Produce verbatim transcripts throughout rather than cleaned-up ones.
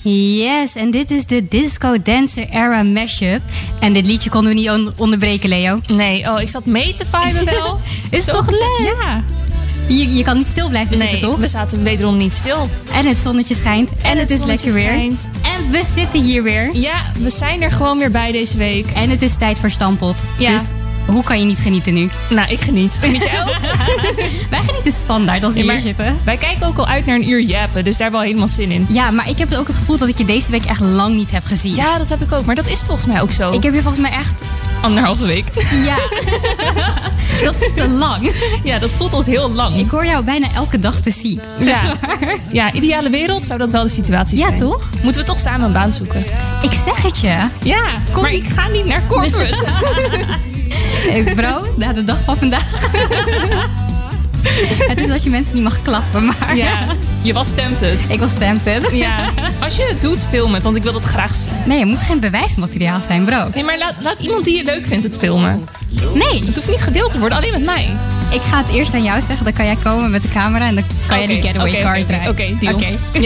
Yes, en dit is de Disco Dancer Era mashup. En dit liedje konden we niet on- onderbreken, Leo. Nee, oh, ik zat mee te viben wel. Is Zo toch gezellig. leuk? Ja. Je, je kan niet stil blijven Nee, zitten, toch? we zaten wederom niet stil. En het zonnetje schijnt. En, En het, het is lekker zonnetje weer. schijnt. En we zitten hier weer. Ja, we zijn er gewoon weer bij deze week. En het is tijd voor Stamppot. Ja. Dus hoe kan je niet genieten nu? Nou, ik geniet. Geniet jij ook? Wij genieten standaard als we Ja, hier maar zitten. Wij kijken ook al uit naar een uur jappen, dus daar wel helemaal zin in. Ja, maar ik heb ook het gevoel dat ik je deze week echt lang niet heb gezien. Ja, dat heb ik ook. Maar dat is volgens mij ook zo. Ik heb je volgens mij echt... Anderhalve week. Ja. Dat is te lang. Ja, dat voelt als heel lang. Ik hoor jou bijna elke dag te zien. Zeg Ja. maar. Ja, ideale wereld zou dat wel de situatie Ja, zijn. toch? Moeten we toch samen een baan zoeken? Ik zeg het je. Ja, Kom- maar ik ga niet naar corporate. Hey, bro, na de dag van vandaag. Het is als je mensen niet mag klappen, maar... Ja, je was tempted. Ik was tempted. Ja, als je het doet, film het, want ik wil dat graag zien. Nee, je moet geen bewijsmateriaal zijn, bro. Nee, maar laat, laat iemand die je leuk vindt het filmen. Nee, Het hoeft niet gedeeld te worden, alleen met mij. ik ga het eerst aan jou zeggen. Dan kan jij komen met de camera en dan kan jij Oké, die getaway oké, card oké, rijden. Oké, deal. Oké. Ja.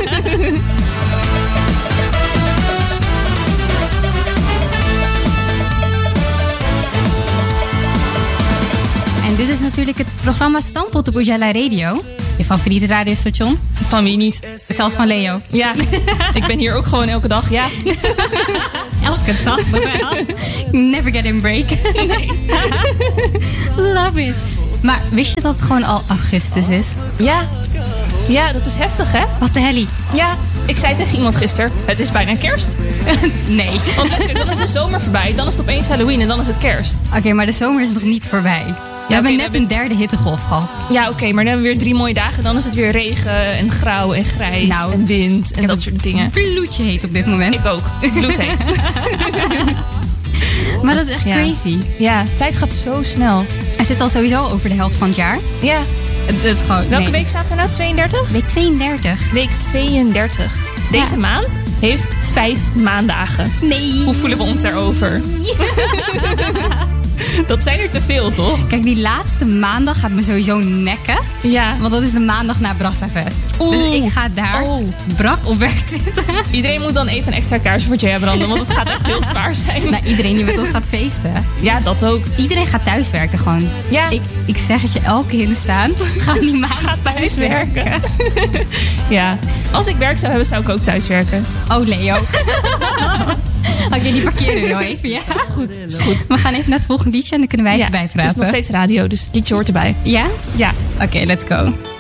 En dit is natuurlijk het programma Stamppot op Ujala Radio. Je favoriete radiostation. Van wie niet? Zelfs van Leo. Ja, ik ben hier ook gewoon elke dag, ja. Elke dag. Never get in break. Love it. Maar wist je dat het gewoon al augustus is? Ja. Ja, dat is heftig, hè? Wat de helly? Ja, ik zei tegen iemand gisteren, het is bijna kerst. Nee. Want lekker, dan is de zomer voorbij, dan is het opeens Halloween en dan is het kerst. Oké, maar de zomer is nog niet voorbij. We hebben oké, net we een derde hittegolf gehad. Ja, oké, maar dan hebben we weer drie mooie dagen. Dan is het weer regen en grauw en grijs Nou, en wind en dat soort dingen. Bloedje heet op dit moment. Ik ook. Bloedheet. Maar dat is echt Ja. crazy. Ja, tijd gaat zo snel. Er zit al sowieso over de helft van het jaar. Ja. Het is gewoon... Welke nee. week staat er nou? tweeëndertig? Week tweeëndertig. Week tweeëndertig. Deze Ja. maand heeft vijf maandagen. Nee. Hoe voelen we ons daarover? Dat zijn er te veel, toch? Kijk, die laatste maandag gaat me sowieso nekken. Ja. Want dat is de maandag na Brassafest. Dus Oeh. ik ga daar Oh. brak op werk zitten. Iedereen moet dan even een extra kaarsje voor Jaya branden, want het gaat echt heel zwaar zijn. Nou, iedereen die met ons gaat feesten. Ja, dat ook. Iedereen gaat thuiswerken gewoon. Ja. Ik, ik zeg het je elke keer staan. Ga die maand Ga thuiswerken. thuiswerken. Ja. Als ik werk zou hebben, zou ik ook thuiswerken. Oh, Leo. Oké, die parkeren we nog even, ja? Is goed. Is goed. We gaan even naar het volgende liedje en dan kunnen wij even Ja, het bijpraten. is nog steeds radio, dus het liedje hoort erbij. Ja? Ja. Oké, let's go.